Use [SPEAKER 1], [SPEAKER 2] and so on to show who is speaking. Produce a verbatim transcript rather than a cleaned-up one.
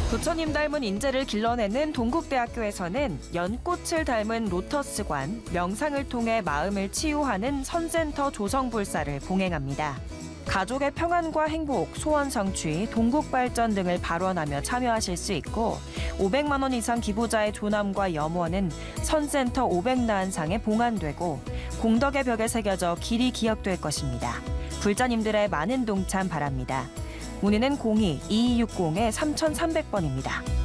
[SPEAKER 1] 부처님 닮은 인재를 길러내는 동국대학교에서는 연꽃을 닮은 로터스관, 명상을 통해 마음을 치유하는 선센터 조성불사를 봉행합니다. 가족의 평안과 행복, 소원 성취, 동국 발전 등을 발언하며 참여하실 수 있고 오백만 원 이상 기부자의 조남과 염원은 선센터 오백나한상에 봉안되고 공덕의 벽에 새겨져 길이 기억될 것입니다. 불자님들의 많은 동참 바랍니다. 문의는 공이 이이육공 삼삼공 번입니다.